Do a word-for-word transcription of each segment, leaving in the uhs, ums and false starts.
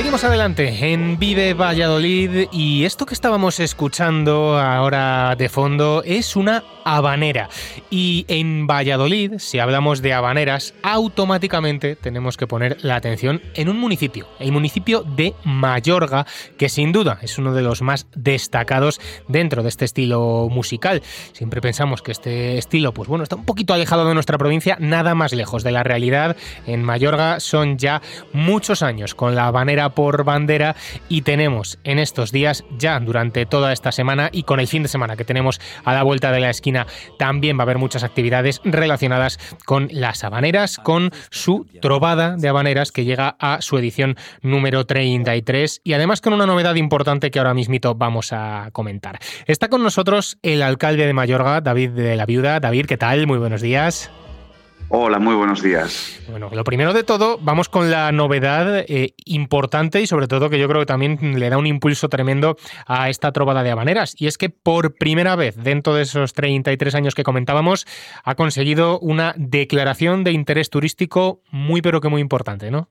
Seguimos adelante en Vive Valladolid y esto que estábamos escuchando ahora de fondo es una habanera. Y en Valladolid, si hablamos de habaneras, automáticamente tenemos que poner la atención en un municipio, el municipio de Mayorga, que sin duda es uno de los más destacados dentro de este estilo musical. Siempre pensamos que este estilo, pues bueno, está un poquito alejado de nuestra provincia, nada más lejos de la realidad. En Mayorga son ya muchos años con la habanera por bandera y tenemos en estos días, ya durante toda esta semana y con el fin de semana que tenemos a la vuelta de la esquina, también va a haber muchas actividades relacionadas con las habaneras, con su trovada de habaneras que llega a su edición número treinta y tres y además con una novedad importante que ahora mismito vamos a comentar. Está con nosotros el alcalde de Mayorga, David de la Viuda. David, ¿qué tal? Muy buenos días. Hola, muy buenos días. Bueno, lo primero de todo, vamos con la novedad eh, importante y sobre todo que yo creo que también le da un impulso tremendo a esta trovada de habaneras. Y es que por primera vez, dentro de esos treinta y tres años que comentábamos, ha conseguido una declaración de interés turístico muy pero que muy importante, ¿no?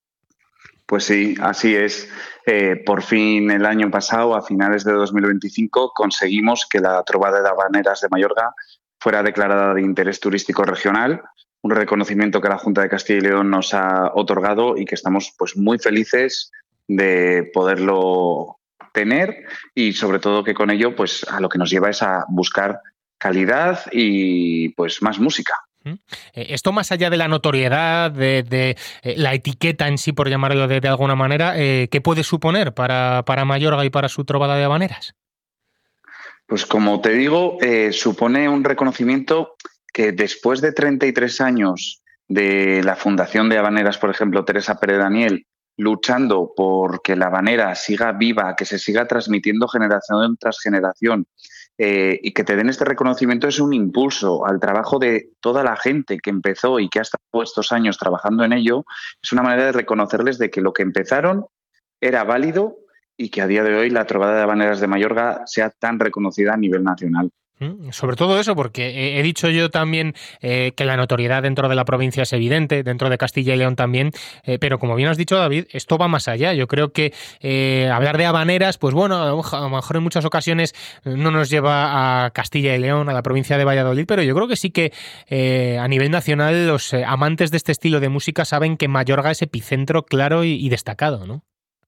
Pues sí, así es. Eh, por fin el año pasado, a finales de dos mil veinticinco, conseguimos que la trovada de habaneras de Mayorga fuera declarada de interés turístico regional, un reconocimiento que la Junta de Castilla y León nos ha otorgado y que estamos pues muy felices de poderlo tener y sobre todo que con ello pues a lo que nos lleva es a buscar calidad y pues más música. Esto más allá de la notoriedad, de, de eh, la etiqueta en sí, por llamarlo de, de alguna manera, eh, ¿qué puede suponer para, para Mayorga y para su trovada de habaneras? Pues como te digo, eh, supone un reconocimiento que después de treinta y tres años de la fundación de habaneras, por ejemplo, Teresa Pérez Daniel, luchando por que la habanera siga viva, que se siga transmitiendo generación tras generación, eh, y que te den este reconocimiento es un impulso al trabajo de toda la gente que empezó y que ha estado estos años trabajando en ello. Es una manera de reconocerles de que lo que empezaron era válido y que a día de hoy la trovada de habaneras de Mayorga sea tan reconocida a nivel nacional. Sobre todo eso, porque he dicho yo también eh, que la notoriedad dentro de la provincia es evidente, dentro de Castilla y León también, eh, pero como bien has dicho, David, esto va más allá. Yo creo que eh, hablar de habaneras, pues bueno, a lo mejor en muchas ocasiones no nos lleva a Castilla y León, a la provincia de Valladolid, pero yo creo que sí que eh, a nivel nacional los eh, amantes de este estilo de música saben que Mayorga es epicentro claro y, y destacado, ¿no?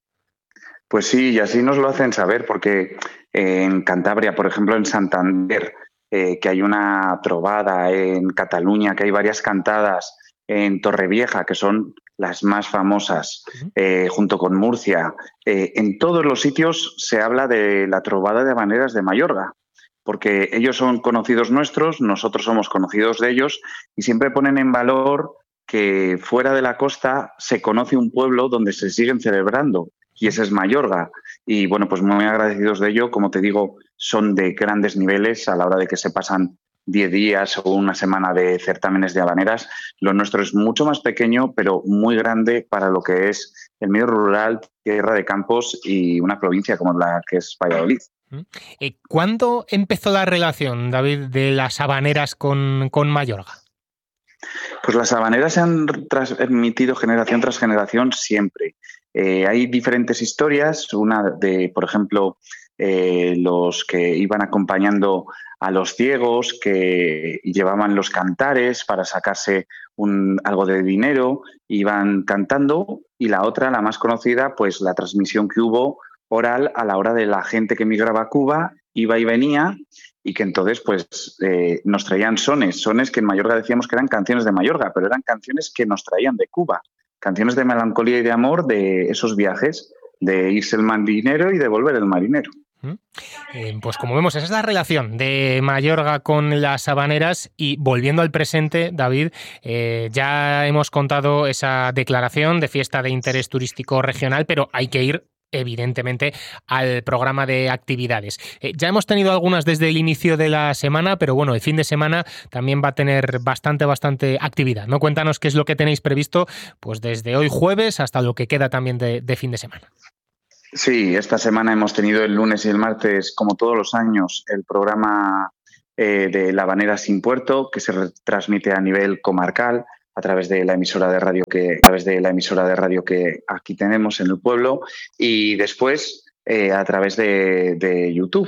Pues sí, y así nos lo hacen saber, porque en Cantabria, por ejemplo, en Santander, eh, que hay una trovada, en Cataluña, que hay varias cantadas, en Torrevieja, que son las más famosas, eh, junto con Murcia. Eh, en todos los sitios se habla de la trovada de habaneras de Mayorga, porque ellos son conocidos nuestros, nosotros somos conocidos de ellos, y siempre ponen en valor que fuera de la costa se conoce un pueblo donde se siguen celebrando. Y ese es Mayorga. Y bueno, pues muy agradecidos de ello. Como te digo, son de grandes niveles a la hora de que se pasan diez días o una semana de certámenes de habaneras. Lo nuestro es mucho más pequeño, pero muy grande para lo que es el medio rural, tierra de campos y una provincia como la que es Valladolid. ¿Cuándo empezó la relación, David, de las habaneras con, con Mayorga? Pues las habaneras se han transmitido generación tras generación siempre. Eh, hay diferentes historias, una de, por ejemplo, eh, los que iban acompañando a los ciegos, que llevaban los cantares para sacarse un, algo de dinero, iban cantando, y la otra, la más conocida, pues la transmisión que hubo oral a la hora de la gente que migraba a Cuba, iba y venía, y que entonces pues eh, nos traían sones, sones que en Mayorga decíamos que eran canciones de Mayorga, pero eran canciones que nos traían de Cuba. Canciones de melancolía y de amor de esos viajes, de irse el marinero y de volver el marinero. Eh, pues como vemos, esa es la relación de Mayorga con las habaneras y volviendo al presente, David, eh, ya hemos contado esa declaración de fiesta de interés turístico regional, pero hay que ir evidentemente al programa de actividades. Eh, ya hemos tenido algunas desde el inicio de la semana, pero bueno, el fin de semana también va a tener bastante, bastante actividad, ¿no? Cuéntanos qué es lo que tenéis previsto, pues desde hoy jueves hasta lo que queda también de, de fin de semana. Sí, esta semana hemos tenido el lunes y el martes, como todos los años, el programa eh, de La Habanera sin Puerto, que se retransmite a nivel comarcal. a través de la emisora de radio que, a través de la emisora de radio que aquí tenemos en el pueblo y después eh, a través de, de YouTube.